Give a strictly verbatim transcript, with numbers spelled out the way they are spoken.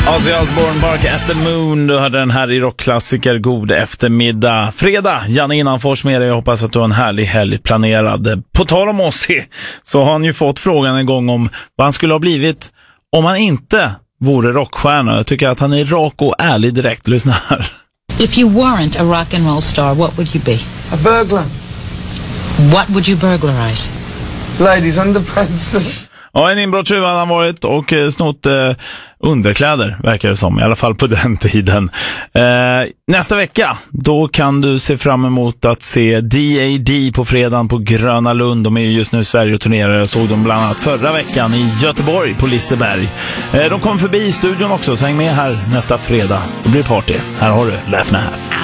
Ozzy Osbourne, Bark at the Moon. Du hörde den här i rockklassiker. God eftermiddag. Fredag, Janne Innanfors med dig. Jag hoppas att du har en härlig helg planerad. På tal om Ozzy så har han ju fått frågan en gång om vad han skulle ha blivit om han inte vore rockstjärna. Jag tycker att han är rak och ärlig direkt. Lyssna här. If you weren't a rock and roll star, what would you be? A burglar. What would you burglarize? Ladies underpants. Ja, en inbrottstjuv hade han varit och eh, snott eh, underkläder, verkar det som, i alla fall på den tiden. Eh, nästa vecka, då kan du se fram emot att se D A D på fredagen på Gröna Lund. De är ju just nu Sverige-turnerare. Jag såg dem bland annat förra veckan i Göteborg på Liseberg. Eh, de kom förbi i studion också, så häng med här nästa fredag. Det blir party. Här har du Laugh and a Half.